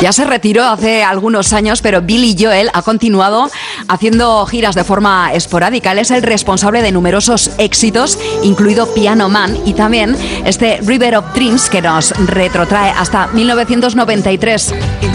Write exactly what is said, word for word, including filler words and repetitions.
Ya se retiró hace algunos años, pero Billy Joel ha continuado haciendo giras de forma esporádica. Él es el responsable de numerosos éxitos, incluido Piano Man, y también este River of Dreams que nos retrotrae hasta mil novecientos noventa y tres.